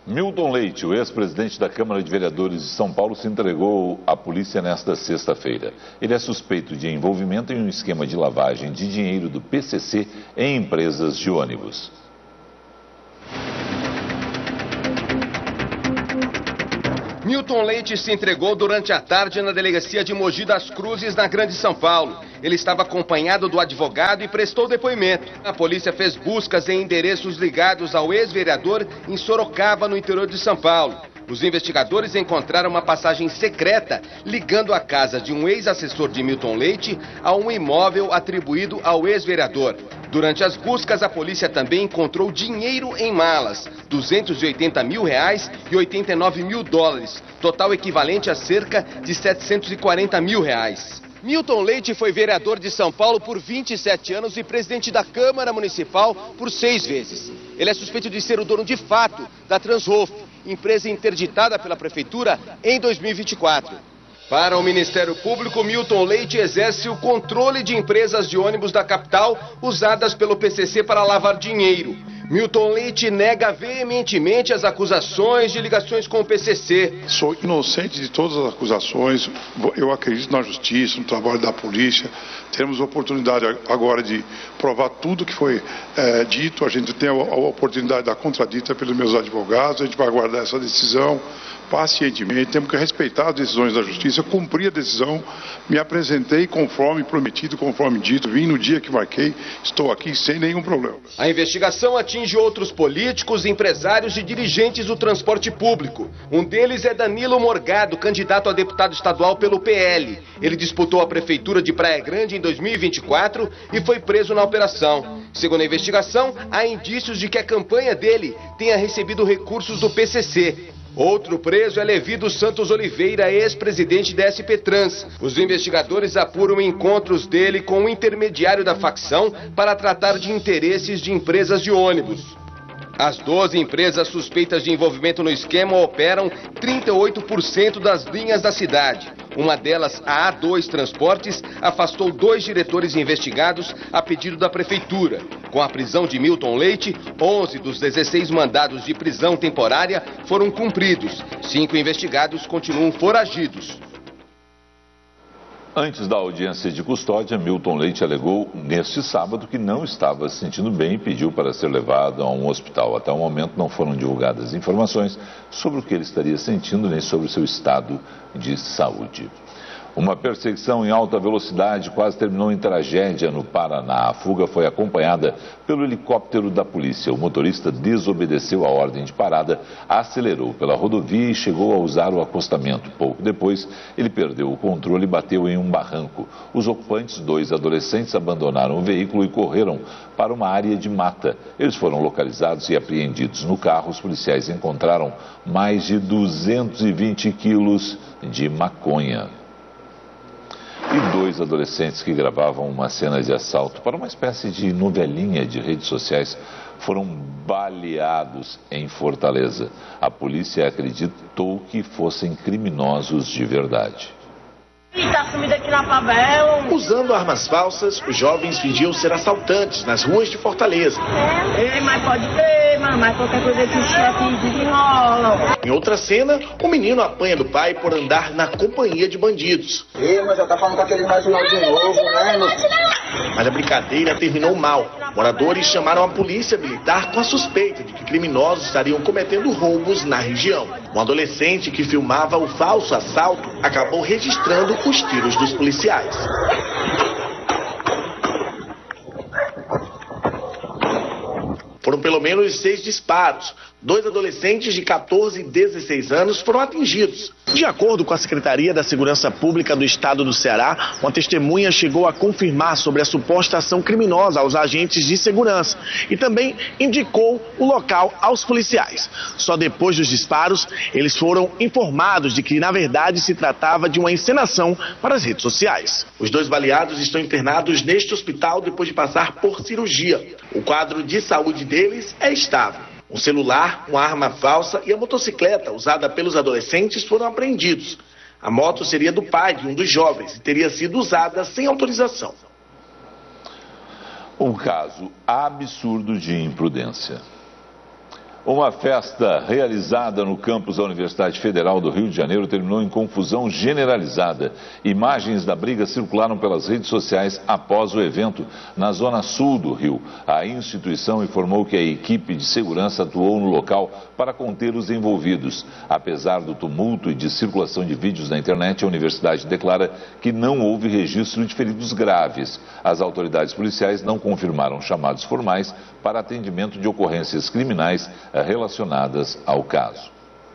Milton Leite, o ex-presidente da Câmara de Vereadores de São Paulo, se entregou à polícia nesta sexta-feira. Ele é suspeito de envolvimento em um esquema de lavagem de dinheiro do PCC em empresas de ônibus. Milton Leite se entregou durante a tarde na delegacia de Mogi das Cruzes, na Grande São Paulo. Ele estava acompanhado do advogado e prestou depoimento. A polícia fez buscas em endereços ligados ao ex-vereador em Sorocaba, no interior de São Paulo. Os investigadores encontraram uma passagem secreta ligando a casa de um ex-assessor de Milton Leite a um imóvel atribuído ao ex-vereador. Durante as buscas, a polícia também encontrou dinheiro em malas, R$280 mil e 89 mil dólares, total equivalente a cerca de R$740 mil. Milton Leite foi vereador de São Paulo por 27 anos e presidente da Câmara Municipal por 6 vezes. Ele é suspeito de ser o dono de fato da Transhof, empresa interditada pela Prefeitura em 2024. Para o Ministério Público, Milton Leite exerce o controle de empresas de ônibus da capital usadas pelo PCC para lavar dinheiro. Milton Leite nega veementemente as acusações de ligações com o PCC. Sou inocente de todas as acusações, eu acredito na justiça, no trabalho da polícia. Temos a oportunidade agora de provar tudo que foi dito, a gente tem a oportunidade da contradita pelos meus advogados, a gente vai aguardar essa decisão pacientemente, temos que respeitar as decisões da justiça, cumprir a decisão, me apresentei conforme prometido, conforme dito, vim no dia que marquei, estou aqui sem nenhum problema. A investigação atinge outros políticos, empresários e dirigentes do transporte público. Um deles é Danilo Morgado, candidato a deputado estadual pelo PL. Ele disputou a prefeitura de Praia Grande em 2024 e foi preso na operação. Segundo a investigação, há indícios de que a campanha dele tenha recebido recursos do PCC. Outro preso é Levi dos Santos Oliveira, ex-presidente da SP Trans. Os investigadores apuram encontros dele com o intermediário da facção para tratar de interesses de empresas de ônibus. As 12 empresas suspeitas de envolvimento no esquema operam 38% das linhas da cidade. Uma delas, a A2 Transportes, afastou 2 diretores investigados a pedido da prefeitura. Com a prisão de Milton Leite, 11 dos 16 mandados de prisão temporária foram cumpridos. 5 investigados continuam foragidos. Antes da audiência de custódia, Milton Leite alegou neste sábado que não estava se sentindo bem e pediu para ser levado a um hospital. Até o momento não foram divulgadas informações sobre o que ele estaria sentindo nem sobre o seu estado de saúde. Uma perseguição em alta velocidade quase terminou em tragédia no Paraná. A fuga foi acompanhada pelo helicóptero da polícia. O motorista desobedeceu a ordem de parada, acelerou pela rodovia e chegou a usar o acostamento. Pouco depois, ele perdeu o controle e bateu em um barranco. Os ocupantes, 2 adolescentes, abandonaram o veículo e correram para uma área de mata. Eles foram localizados e apreendidos. No carro, os policiais encontraram mais de 220 quilos de maconha. E 2 adolescentes que gravavam uma cena de assalto para uma espécie de novelinha de redes sociais foram baleados em Fortaleza. A polícia acreditou que fossem criminosos de verdade. Tá sumido aqui na favela. Usando armas falsas, os jovens fingiam ser assaltantes nas ruas de Fortaleza. Mas pode ver, mamãe, qualquer coisa que estiver aqui desenrola. Em outra cena, o menino apanha do pai por andar na companhia de bandidos. Mas já tá falando com aquele marginal de novo, né? Mas a brincadeira terminou mal. Moradores chamaram a polícia militar com a suspeita de que criminosos estariam cometendo roubos na região. Um adolescente que filmava o falso assalto acabou registrando os tiros dos policiais. Foram pelo menos 6 disparos. 2 adolescentes de 14 e 16 anos foram atingidos. De acordo com a Secretaria da Segurança Pública do Estado do Ceará, uma testemunha chegou a confirmar sobre a suposta ação criminosa aos agentes de segurança e também indicou o local aos policiais. Só depois dos disparos, eles foram informados de que, na verdade, se tratava de uma encenação para as redes sociais. Os 2 baleados estão internados neste hospital depois de passar por cirurgia. O quadro de saúde deles é estável. Um celular, uma arma falsa e a motocicleta usada pelos adolescentes foram apreendidos. A moto seria do pai de um dos jovens e teria sido usada sem autorização. Um caso absurdo de imprudência. Uma festa realizada no campus da Universidade Federal do Rio de Janeiro terminou em confusão generalizada. Imagens da briga circularam pelas redes sociais após o evento na zona sul do Rio. A instituição informou que a equipe de segurança atuou no local para conter os envolvidos. Apesar do tumulto e de circulação de vídeos na internet, a universidade declara que não houve registro de feridos graves. As autoridades policiais não confirmaram chamados formais para atendimento de ocorrências criminais relacionadas ao caso.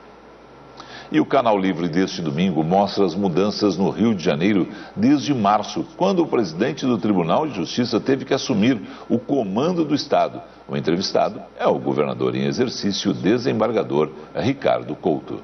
E o Canal Livre deste domingo mostra as mudanças no Rio de Janeiro desde março, quando o presidente do Tribunal de Justiça teve que assumir o comando do Estado. O entrevistado é o governador em exercício, desembargador Ricardo Couto.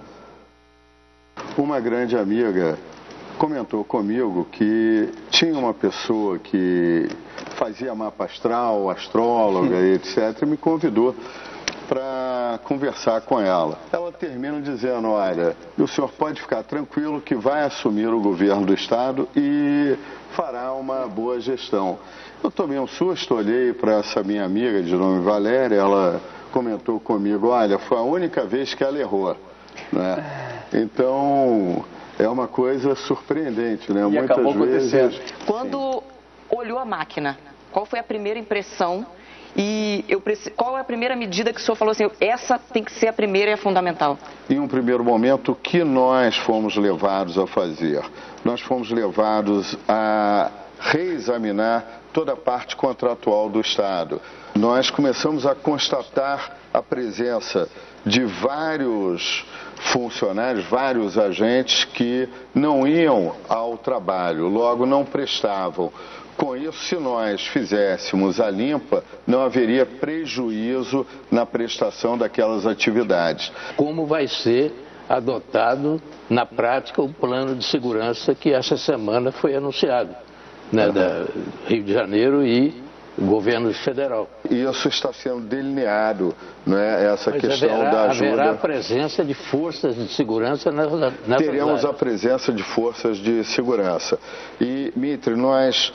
Uma grande amiga comentou comigo que tinha uma pessoa que fazia mapa astral, astróloga, etc., e me convidou para conversar com ela. Ela termina dizendo: olha, o senhor pode ficar tranquilo que vai assumir o governo do Estado e fará uma boa gestão. Eu tomei um susto, olhei para essa minha amiga de nome Valéria, ela comentou comigo: olha, foi a única vez que ela errou, né? Então, é uma coisa surpreendente, né? E muitas acabou vezes. acontecendo. Quando olhou a máquina, qual foi a primeira impressão? E qual é a primeira medida que o senhor falou assim, essa tem que ser a primeira e a fundamental? Em um primeiro momento, o que nós fomos levados a fazer? Nós fomos levados a reexaminar toda a parte contratual do Estado. Nós começamos a constatar a presença de vários funcionários, vários agentes que não iam ao trabalho, logo não prestavam. Com isso, se nós fizéssemos a limpa, não haveria prejuízo na prestação daquelas atividades. Como vai ser adotado na prática o plano de segurança que essa semana foi anunciado, né, da Rio de Janeiro e governo federal. Isso está sendo delineado, né, essa questão da ajuda. Haverá a presença de forças de segurança nessas Teremos áreas. a presença de forças de segurança. E, Mitre, nós,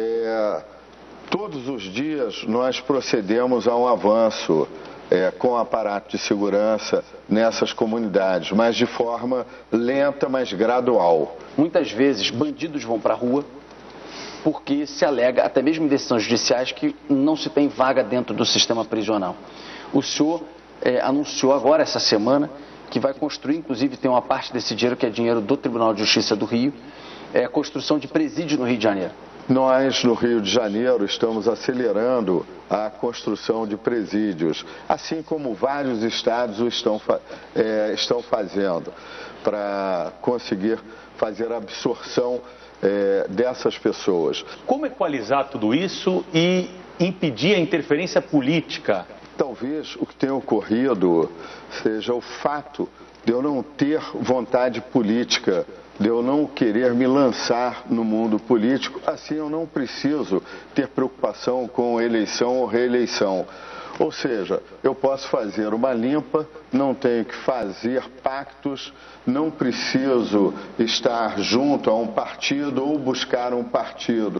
todos os dias, nós procedemos a um avanço com o aparato de segurança nessas comunidades, mas de forma lenta, mas gradual. Muitas vezes, bandidos vão para a rua porque se alega, até mesmo em decisões judiciais, que não se tem vaga dentro do sistema prisional. O senhor anunciou agora, essa semana, que vai construir, inclusive tem uma parte desse dinheiro que é dinheiro do Tribunal de Justiça do Rio, a construção de presídio no Rio de Janeiro. Nós, no Rio de Janeiro, estamos acelerando a construção de presídios, assim como vários estados o estão fazendo, para conseguir fazer a absorção dessas pessoas. Como equalizar tudo isso e impedir a interferência política? Talvez o que tenha ocorrido seja o fato de eu não ter vontade política, de eu não querer me lançar no mundo político. Assim, eu não preciso ter preocupação com eleição ou reeleição. Ou seja, eu posso fazer uma limpa, não tenho que fazer pactos, não preciso estar junto a um partido ou buscar um partido.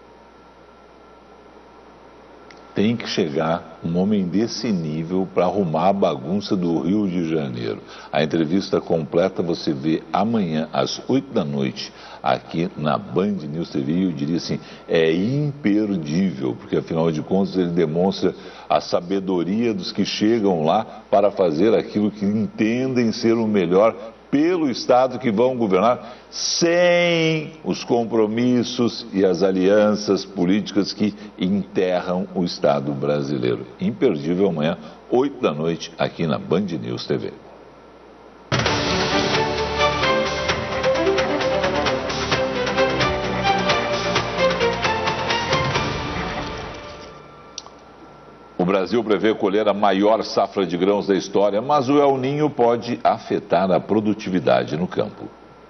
Tem que chegar um homem desse nível para arrumar a bagunça do Rio de Janeiro. A entrevista completa você vê amanhã, às 8 da noite, aqui na Band News TV. Eu diria assim, é imperdível, porque afinal de contas ele demonstra a sabedoria dos que chegam lá para fazer aquilo que entendem ser o melhor pelo Estado que vão governar, sem os compromissos e as alianças políticas que enterram o Estado brasileiro. Imperdível amanhã, 8 da noite, aqui na Band News TV. O Brasil prevê colher a maior safra de grãos da história, mas o El Niño pode afetar a produtividade no campo.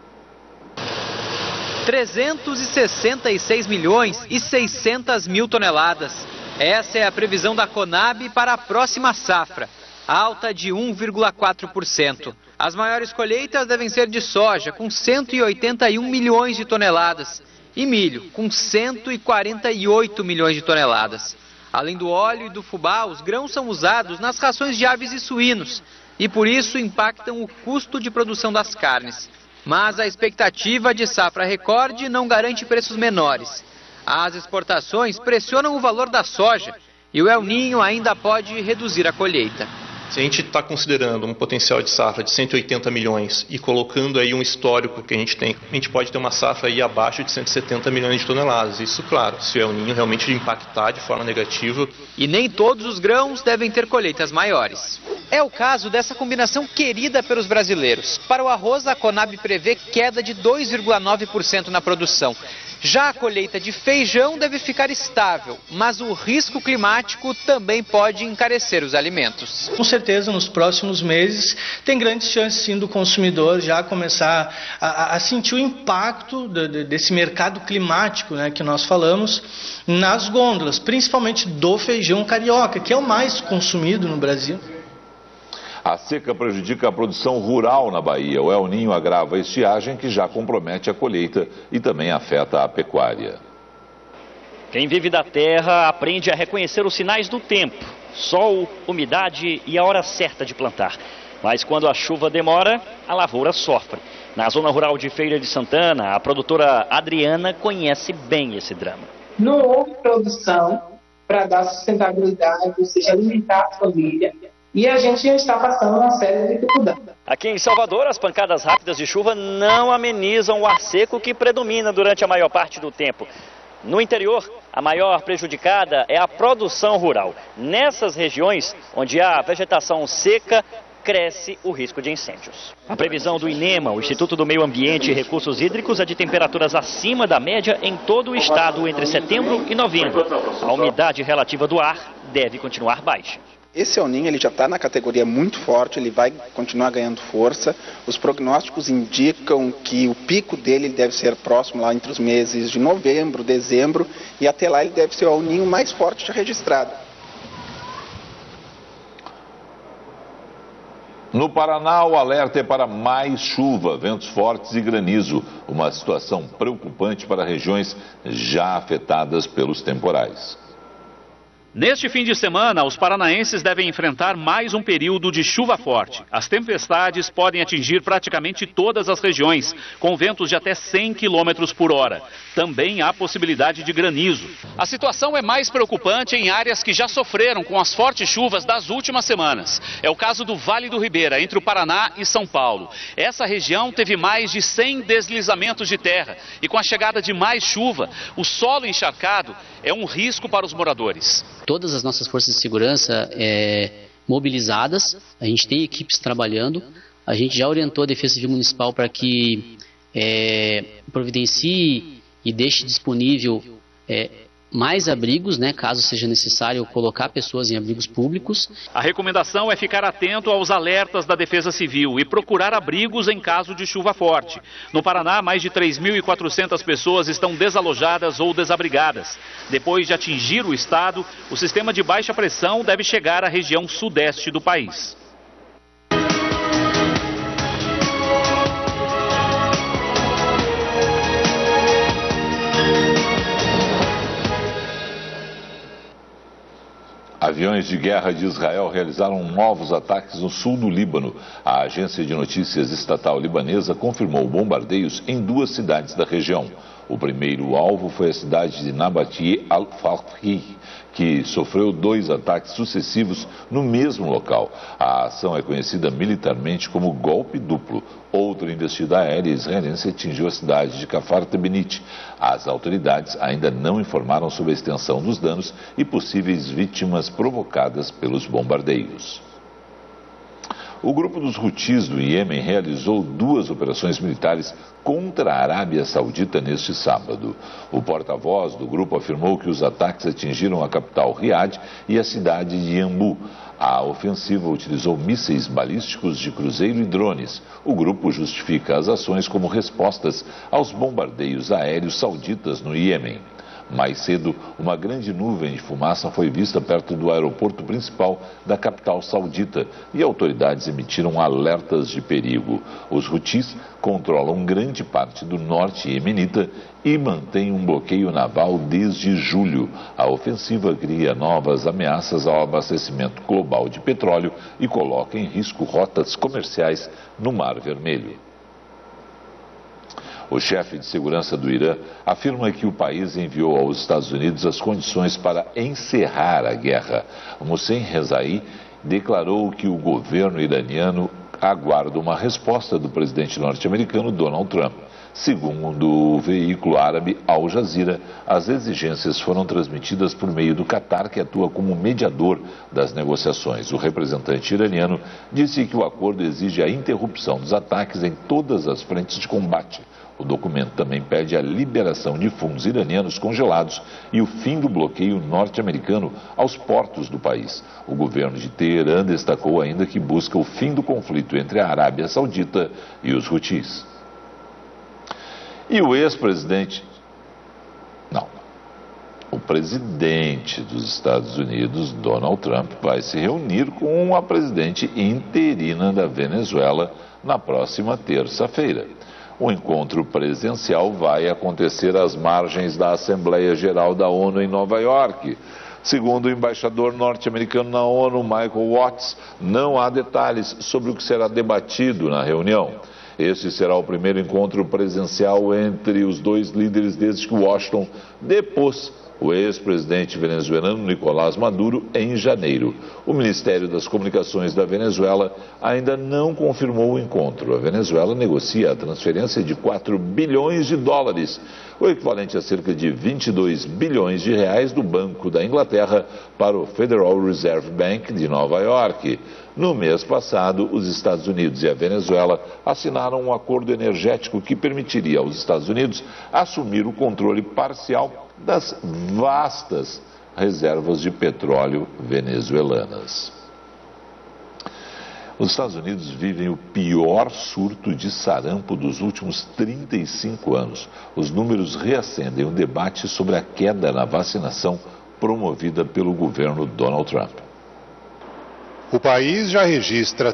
366 milhões e 600 mil toneladas. Essa é a previsão da Conab para a próxima safra, alta de 1,4%. As maiores colheitas devem ser de soja, com 181 milhões de toneladas, e milho, com 148 milhões de toneladas. Além do óleo e do fubá, os grãos são usados nas rações de aves e suínos e por isso impactam o custo de produção das carnes. Mas a expectativa de safra recorde não garante preços menores. As exportações pressionam o valor da soja e o El Niño ainda pode reduzir a colheita. Se a gente está considerando um potencial de safra de 180 milhões e colocando aí um histórico que a gente pode ter uma safra aí abaixo de 170 milhões de toneladas. Isso, claro, se o El Niño realmente impactar de forma negativa. E nem todos os grãos devem ter colheitas maiores. É o caso dessa combinação querida pelos brasileiros. Para o arroz, a Conab prevê queda de 2,9% na produção. Já a colheita de feijão deve ficar estável, mas o risco climático também pode encarecer os alimentos. Com certeza, nos próximos meses, tem grandes chances sim do consumidor já começar a sentir o impacto desse mercado climático, né, que nós falamos, nas gôndolas, principalmente do feijão carioca, que é o mais consumido no Brasil. A seca prejudica a produção rural na Bahia. O El Niño agrava a estiagem, que já compromete a colheita e também afeta a pecuária. Quem vive da terra aprende a reconhecer os sinais do tempo: sol, umidade e a hora certa de plantar. Mas quando a chuva demora, a lavoura sofre. Na zona rural de Feira de Santana, a produtora Adriana conhece bem esse drama. Não houve produção para dar sustentabilidade, ou seja, alimentar a família. E a gente já está passando uma série de dificuldades. Aqui em Salvador, as pancadas rápidas de chuva não amenizam o ar seco que predomina durante a maior parte do tempo. No interior, a maior prejudicada é a produção rural. Nessas regiões, onde há vegetação seca, cresce o risco de incêndios. A previsão do INEMA, o Instituto do Meio Ambiente e Recursos Hídricos, é de temperaturas acima da média em todo o estado entre setembro e novembro. A umidade relativa do ar deve continuar baixa. Esse El Niño ele já está na categoria muito forte, ele vai continuar ganhando força. Os prognósticos indicam que o pico dele deve ser próximo lá entre os meses de novembro, dezembro, e até lá ele deve ser o El Niño mais forte já registrado. No Paraná, o alerta é para mais chuva, ventos fortes e granizo. Uma situação preocupante para regiões já afetadas pelos temporais. Neste fim de semana, os paranaenses devem enfrentar mais um período de chuva forte. As tempestades podem atingir praticamente todas as regiões, com ventos de até 100 km por hora. Também há possibilidade de granizo. A situação é mais preocupante em áreas que já sofreram com as fortes chuvas das últimas semanas. É o caso do Vale do Ribeira, entre o Paraná e São Paulo. Essa região teve mais de 100 deslizamentos de terra e com a chegada de mais chuva, o solo encharcado é um risco para os moradores. Todas as nossas forças de segurança mobilizadas, a gente tem equipes trabalhando, a gente já orientou a Defesa Civil Municipal para que providencie e deixe disponível mais abrigos, né, caso seja necessário colocar pessoas em abrigos públicos. A recomendação é ficar atento aos alertas da Defesa Civil e procurar abrigos em caso de chuva forte. No Paraná, mais de 3.400 pessoas estão desalojadas ou desabrigadas. Depois de atingir o estado, o sistema de baixa pressão deve chegar à região sudeste do país. Aviões de guerra de Israel realizaram novos ataques no sul do Líbano. A agência de notícias estatal libanesa confirmou bombardeios em 2 cidades da região. O primeiro alvo foi a cidade de Nabati al-Fathi, que sofreu 2 ataques sucessivos no mesmo local. A ação é conhecida militarmente como golpe duplo. Outra investida aérea israelense atingiu a cidade de Kfar Tebenit. As autoridades ainda não informaram sobre a extensão dos danos e possíveis vítimas provocadas pelos bombardeios. O grupo dos Houthis do Iêmen realizou 2 operações militares contra a Arábia Saudita neste sábado. O porta-voz do grupo afirmou que os ataques atingiram a capital Riad e a cidade de Yanbu. A ofensiva utilizou mísseis balísticos de cruzeiro e drones. O grupo justifica as ações como respostas aos bombardeios aéreos sauditas no Iêmen. Mais cedo, uma grande nuvem de fumaça foi vista perto do aeroporto principal da capital saudita e autoridades emitiram alertas de perigo. Os Houthis controlam grande parte do norte iemenita e mantêm um bloqueio naval desde julho. A ofensiva cria novas ameaças ao abastecimento global de petróleo e coloca em risco rotas comerciais no Mar Vermelho. O chefe de segurança do Irã afirma que o país enviou aos Estados Unidos as condições para encerrar a guerra. Mohsen Rezaei declarou que o governo iraniano aguarda uma resposta do presidente norte-americano Donald Trump. Segundo o veículo árabe Al Jazeera, as exigências foram transmitidas por meio do Catar, que atua como mediador das negociações. O representante iraniano disse que o acordo exige a interrupção dos ataques em todas as frentes de combate. O documento também pede a liberação de fundos iranianos congelados e o fim do bloqueio norte-americano aos portos do país. O governo de Teherã destacou ainda que busca o fim do conflito entre a Arábia Saudita e os Houthis. E o ex-presidente... O presidente dos Estados Unidos, Donald Trump, vai se reunir com a presidente interina da Venezuela na próxima terça-feira. O encontro presencial vai acontecer às margens da Assembleia Geral da ONU em Nova York. Segundo o embaixador norte-americano na ONU, Michael Watts, não há detalhes sobre o que será debatido na reunião. Este será o primeiro encontro presencial entre os dois líderes desde que Washington depôs o ex-presidente venezuelano Nicolás Maduro em janeiro. O Ministério das Comunicações da Venezuela ainda não confirmou o encontro. A Venezuela negocia a transferência de 4 bilhões de dólares, o equivalente a cerca de 22 bilhões de reais do Banco da Inglaterra para o Federal Reserve Bank de Nova York. No mês passado, os Estados Unidos e a Venezuela assinaram um acordo energético que permitiria aos Estados Unidos assumir o controle parcial das vastas reservas de petróleo venezuelanas. Os Estados Unidos vivem o pior surto de sarampo dos últimos 35 anos. Os números reacendem o debate sobre a queda na vacinação promovida pelo governo Donald Trump. O país já registra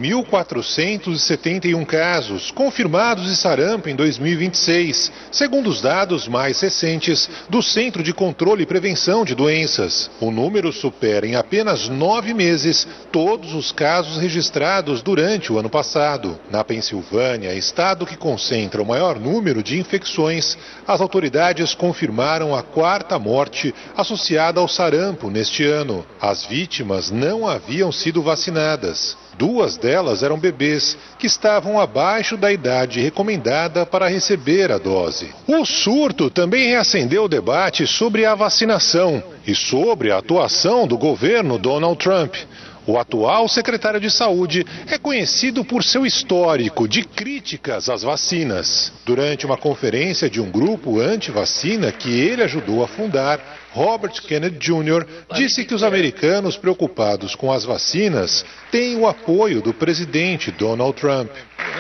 3.471 casos confirmados de sarampo em 2026, segundo os dados mais recentes do Centro de Controle e Prevenção de Doenças. O número supera em apenas 9 meses todos os casos registrados durante o ano passado. Na Pensilvânia, estado que concentra o maior número de infecções, as autoridades confirmaram a 4ª morte associada ao sarampo neste ano. As vítimas não haviam sido vacinadas. 2 delas eram bebês que estavam abaixo da idade recomendada para receber a dose. O surto também reacendeu o debate sobre a vacinação e sobre a atuação do governo Donald Trump. O atual secretário de Saúde é conhecido por seu histórico de críticas às vacinas. Durante uma conferência de um grupo anti-vacina que ele ajudou a fundar, Robert Kennedy Jr. disse que os americanos preocupados com as vacinas têm o apoio do presidente Donald Trump.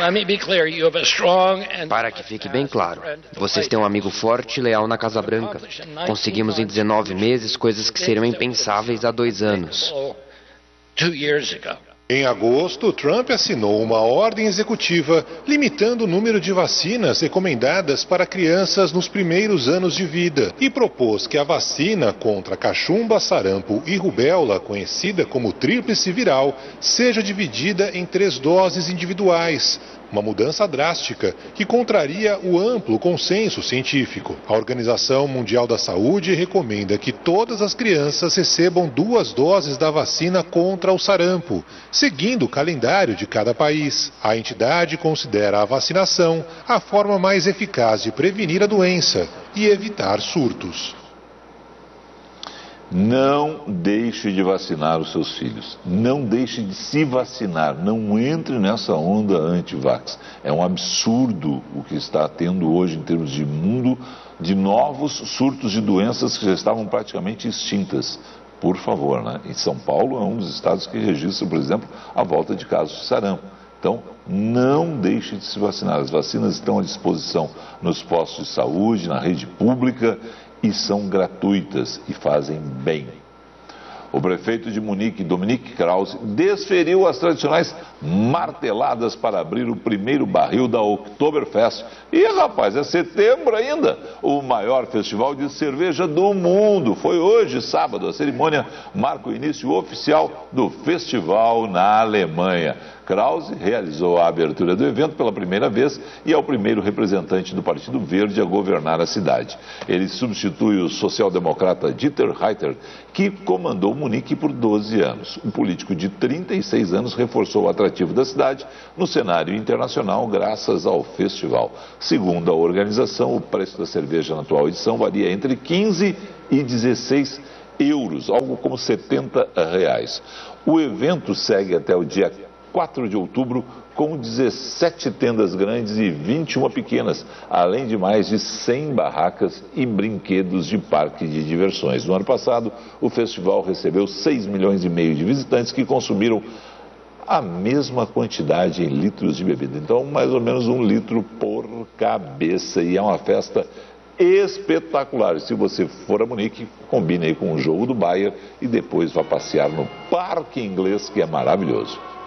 Para que fique bem claro, vocês têm um amigo forte e leal na Casa Branca. Conseguimos em 19 meses coisas que seriam impensáveis há 2 anos. Em agosto, Trump assinou uma ordem executiva limitando o número de vacinas recomendadas para crianças nos primeiros anos de vida e propôs que a vacina contra cachumba, sarampo e rubéola, conhecida como tríplice viral, seja dividida em 3 doses individuais. Uma mudança drástica que contraria o amplo consenso científico. A Organização Mundial da Saúde recomenda que todas as crianças recebam 2 doses da vacina contra o sarampo, seguindo o calendário de cada país. A entidade considera a vacinação a forma mais eficaz de prevenir a doença e evitar surtos. Não deixe de vacinar os seus filhos. Não deixe de se vacinar. Não entre nessa onda anti-vax. É um absurdo o que está tendo hoje em termos de mundo, de novos surtos de doenças que já estavam praticamente extintas. Por favor, né? Em São Paulo é um dos estados que registra, por exemplo, a volta de casos de sarampo. Então, não deixe de se vacinar. As vacinas estão à disposição nos postos de saúde, na rede pública e são gratuitas e fazem bem. O prefeito de Munique, Dominique Krause, desferiu as tradicionais marteladas para abrir o primeiro barril da Oktoberfest. E, rapaz, é setembro ainda, o maior festival de cerveja do mundo. Foi hoje, sábado, a cerimônia marca o início oficial do festival na Alemanha. Krause realizou a abertura do evento pela primeira vez e é o primeiro representante do Partido Verde a governar a cidade. Ele substitui o social-democrata Dieter Reiter, que comandou Munique por 12 anos. O político de 36 anos reforçou o atrativo da cidade no cenário internacional graças ao festival. Segundo a organização, o preço da cerveja na atual edição varia entre 15 e 16 euros, algo como R$70. O evento segue até o dia 4 de outubro, com 17 tendas grandes e 21 pequenas, além de mais de 100 barracas e brinquedos de parque de diversões. No ano passado, o festival recebeu 6,5 milhões de visitantes que consumiram a mesma quantidade em litros de bebida. Então, mais ou menos 1 litro por cabeça. E é uma festa espetacular. E se você for a Munique, combine aí com o jogo do Bayern e depois vá passear no Parque Inglês, que é maravilhoso.